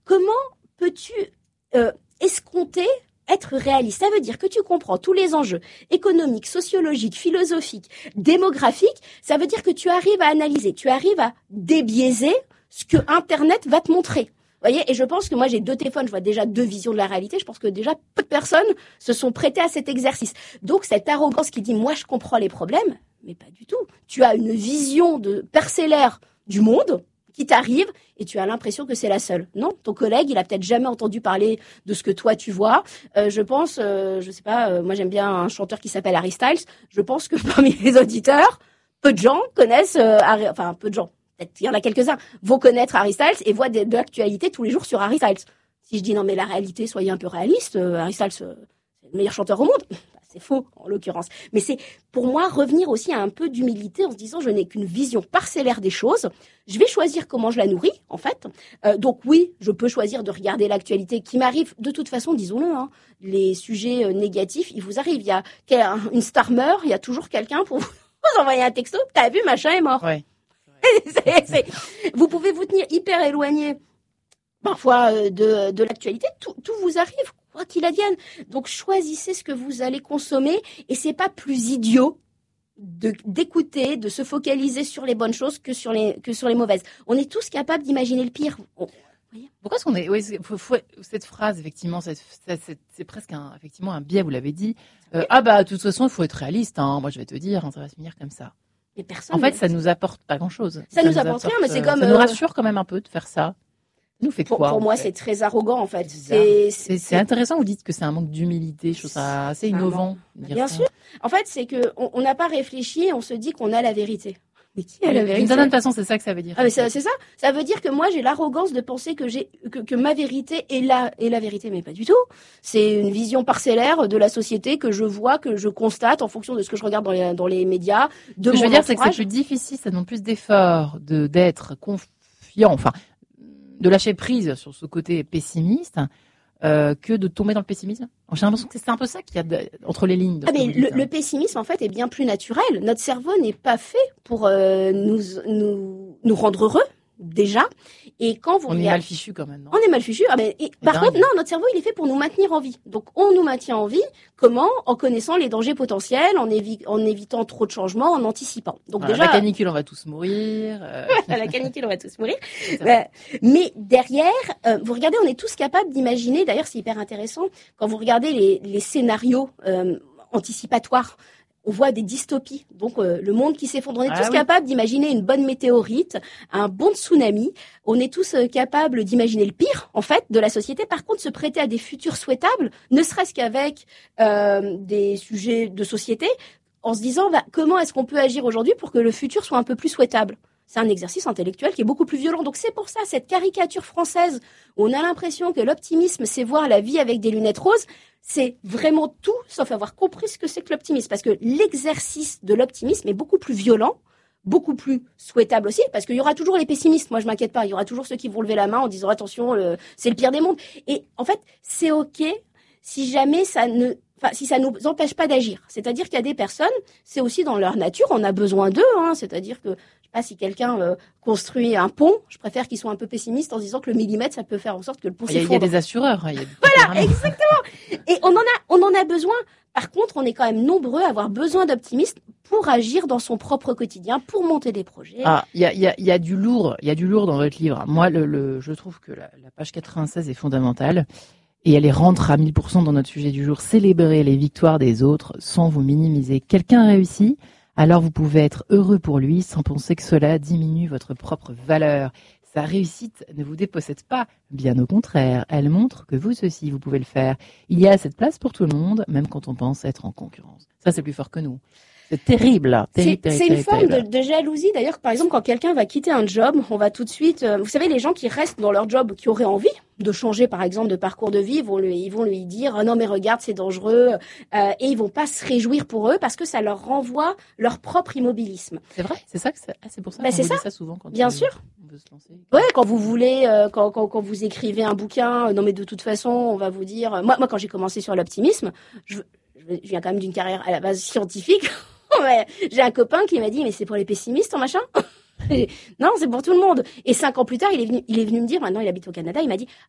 comment peux-tu escompter être réaliste? Ça veut dire que tu comprends tous les enjeux économiques, sociologiques, philosophiques, démographiques. Ça veut dire que tu arrives à analyser, tu arrives à débiaiser ce que Internet va te montrer. Vous voyez, et je pense que moi j'ai 2 téléphones, je vois déjà 2 visions de la réalité. Je pense que déjà peu de personnes se sont prêtées à cet exercice. Donc cette arrogance qui dit moi je comprends les problèmes, mais pas du tout. Tu as une vision de parcellaire du monde qui t'arrive et tu as l'impression que c'est la seule. Non, ton collègue, il a peut-être jamais entendu parler de ce que toi tu vois. Je pense, je sais pas, moi j'aime bien un chanteur qui s'appelle Harry Styles. Je pense que parmi les auditeurs, peu de gens connaissent, peu de gens. Peut-être il y en a quelques-uns, vont connaître Harry Styles et voient de l'actualité tous les jours sur Harry Styles. Si je dis non mais la réalité, soyez un peu réaliste, Harry Styles, c'est le meilleur chanteur au monde. C'est faux, en l'occurrence. Mais c'est, pour moi, revenir aussi à un peu d'humilité en se disant, je n'ai qu'une vision parcellaire des choses. Je vais choisir comment je la nourris, en fait. Donc oui, je peux choisir de regarder l'actualité qui m'arrive. De toute façon, disons-le, hein, les sujets négatifs, ils vous arrivent. Il y a une star meurt, il y a toujours quelqu'un pour vous envoyer un texto. T'as vu, machin est mort. Ouais. Vous pouvez vous tenir hyper éloigné parfois de l'actualité. Tout vous arrive, quoi qu'il advienne. Donc choisissez ce que vous allez consommer et c'est pas plus idiot d'écouter, de se focaliser sur les bonnes choses que sur les mauvaises. On est tous capables d'imaginer le pire. Pourquoi est-ce qu'on est, oui, cette phrase, effectivement, c'est presque effectivement un biais, vous l'avez dit. De toute façon, il faut être réaliste, hein. Moi, je vais te dire, hein, ça va se finir comme ça. Mais personne. En fait, ça nous apporte pas grand-chose. Ça nous apporte rien, mais c'est comme. Ça nous rassure quand même un peu de faire ça. Nous fait quoi? Pour moi, c'est très arrogant, en fait. C'est intéressant. Vous dites que c'est un manque d'humilité. Je trouve ça assez innovant. Bien sûr. En fait, c'est que on n'a pas réfléchi. On se dit qu'on a la vérité. Mais qui a la vérité? D'une certaine façon, c'est ça que ça veut dire. Ah, mais c'est ça. Ça veut dire que moi, j'ai l'arrogance de penser que ma vérité est la vérité, mais pas du tout. C'est une vision parcellaire de la société que je vois, que je constate en fonction de ce que je regarde dans les médias. Ce que je veux dire, c'est que c'est plus difficile, ça demande plus d'efforts d'être confiant, enfin, de lâcher prise sur ce côté pessimiste. Que de tomber dans le pessimisme. J'ai l'impression que c'est un peu ça qu'il y a entre les lignes. Mais le pessimisme, en fait, est bien plus naturel. Notre cerveau n'est pas fait pour nous rendre heureux, déjà. Et quand on est mal fichu quand même, non? On est mal fichu. Par contre, non, notre cerveau, il est fait pour nous maintenir en vie. Donc, on nous maintient en vie. Comment? En connaissant les dangers potentiels, en évitant trop de changements, en anticipant. Donc déjà, la canicule, on va tous mourir. La canicule, on va tous mourir. Mais derrière, vous regardez, on est tous capables d'imaginer. D'ailleurs, c'est hyper intéressant quand vous regardez les scénarios anticipatoires. On voit des dystopies, donc le monde qui s'effondre. On est tous capables d'imaginer une bonne météorite, un bon tsunami. On est tous capables d'imaginer le pire, en fait, de la société. Par contre, se prêter à des futurs souhaitables, ne serait-ce qu'avec des sujets de société, en se disant comment est-ce qu'on peut agir aujourd'hui pour que le futur soit un peu plus souhaitable. C'est un exercice intellectuel qui est beaucoup plus violent. Donc c'est pour ça, cette caricature française, où on a l'impression que l'optimisme, c'est voir la vie avec des lunettes roses, c'est vraiment tout, sauf avoir compris ce que c'est que l'optimisme. Parce que l'exercice de l'optimisme est beaucoup plus violent, beaucoup plus souhaitable aussi, parce qu'il y aura toujours les pessimistes. Moi, je m'inquiète pas. Il y aura toujours ceux qui vont lever la main en disant attention, c'est le pire des mondes. Et en fait, c'est ok si jamais si ça nous empêche pas d'agir. C'est-à-dire qu'il y a des personnes, c'est aussi dans leur nature, on a besoin d'eux, hein. C'est-à-dire que, je sais pas, si quelqu'un construit un pont, je préfère qu'ils soient un peu pessimistes en se disant que le millimètre, ça peut faire en sorte que le pont s'effondre. Il y a des assureurs. Voilà, exactement. Et on en a besoin. Par contre, on est quand même nombreux à avoir besoin d'optimistes pour agir dans son propre quotidien, pour monter des projets. Il y a du lourd dans votre livre. Moi, je trouve que la page 96 est fondamentale. Et elle rentre à 1000% dans notre sujet du jour. Célébrer les victoires des autres sans vous minimiser. Quelqu'un réussit, alors vous pouvez être heureux pour lui sans penser que cela diminue votre propre valeur. Sa réussite ne vous dépossède pas, bien au contraire. Elle montre que vous aussi, vous pouvez le faire. Il y a cette place pour tout le monde, même quand on pense être en concurrence. Ça, c'est plus fort que nous. C'est terrible. C'est une forme de jalousie. D'ailleurs, par exemple, quand quelqu'un va quitter un job, on va tout de suite... vous savez, les gens qui restent dans leur job, qui auraient envie de changer, par exemple, de parcours de vie, ils vont lui dire « Non, mais regarde, c'est dangereux ». Et ils vont pas se réjouir pour eux parce que ça leur renvoie leur propre immobilisme. C'est vrai? C'est ça que c'est pour ça qu'on vous dit ça souvent quand bien sûr. On veut se lancer. Ouais, quand vous voulez, quand vous écrivez un bouquin, non mais de toute façon, on va vous dire... Moi, quand j'ai commencé sur l'optimisme, je viens quand même d'une carrière à la base scientifique. Ouais, j'ai un copain qui m'a dit mais c'est pour les pessimistes ton machin. Non, c'est pour tout le monde. Et 5 ans plus tard, il est venu me dire, maintenant il habite au Canada, il m'a dit